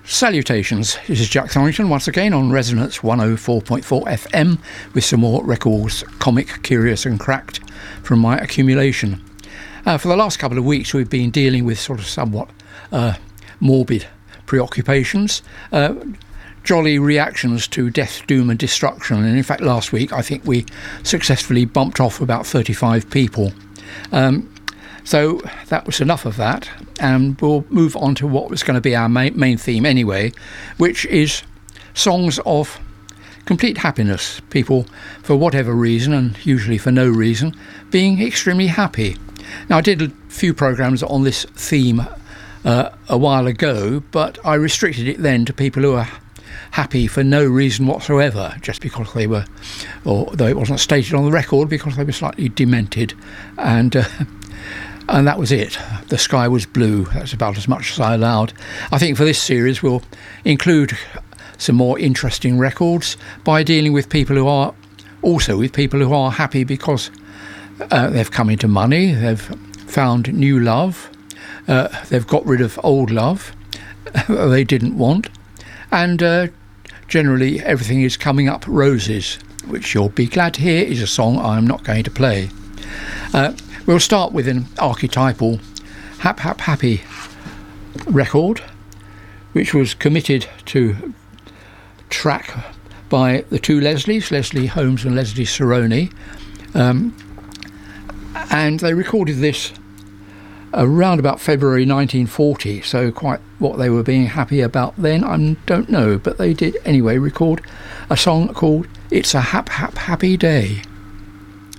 Salutations, this is Jack Thorrington once again on Resonance 104.4 FM with some more records, comic, curious and cracked from my accumulation. For the last couple of weeks we've been dealing with sort of somewhat morbid preoccupations, jolly reactions to death, doom and destruction, and in fact last week I think we successfully bumped off about 35 people. So that was enough of that, and we'll move on to what was going to be our main theme anyway, which is songs of complete happiness. People, for whatever reason, and usually for no reason, being extremely happy. Now, I did a few programmes on this theme a while ago, but I restricted it then to people who are happy for no reason whatsoever, just because they were, or though it wasn't stated on the record, because they were slightly demented, and that was it. The sky was blue. That's about as much as I allowed. I think for this series we'll include some more interesting records by dealing with people who are happy because they've come into money, they've found new love, they've got rid of old love they didn't want, and generally everything is coming up roses, which you'll be glad to hear is a song I'm not going to play. We'll start with an archetypal Happy record, which was committed to track by the two Leslies, Leslie Holmes and Leslie Saroni, and they recorded this around about February 1940, so quite what they were being happy about then I don't know, but they did anyway record a song called It's a Happy Day.